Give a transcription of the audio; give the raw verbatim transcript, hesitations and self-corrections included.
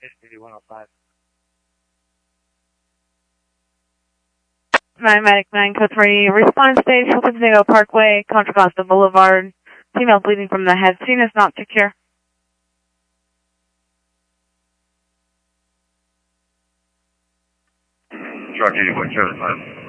one oh five. nine Medic nine Code three, response stage, Hilton Diego Parkway, Contra Costa Boulevard. Female bleeding from the head. Scene is not secure. Truck eighty point seven five.